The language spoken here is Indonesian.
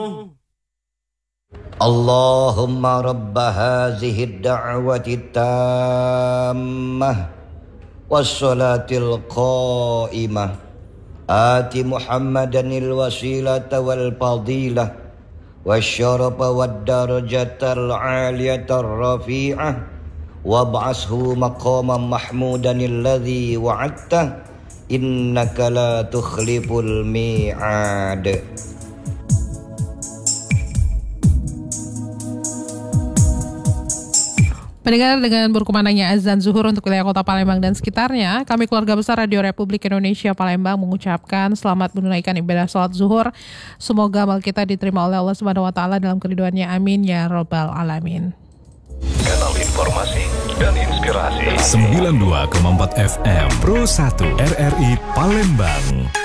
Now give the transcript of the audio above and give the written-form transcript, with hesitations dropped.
Allahumma rabba hazihi ad-da'wati tammah wassalatil qa'imah ati Muhammadanil wasilata wal fadilah wasyarafa wad darajatal 'aliyatar rafi'ah wab'ashu maqaman mahmudanil ladzi wa'adta innaka la tukhliful mi'ad. Pendengar, dengan berkumandangnya azan zuhur untuk wilayah kota Palembang dan sekitarnya, kami keluarga besar Radio Republik Indonesia Palembang mengucapkan selamat menunaikan ibadah sholat zuhur. Semoga amal kita diterima oleh Allah Subhanahu Wa Taala dalam keriduannya. Amin ya Rabbal Alamin. Kanal informasi dan inspirasi 92,4 FM Pro 1 RRI Palembang.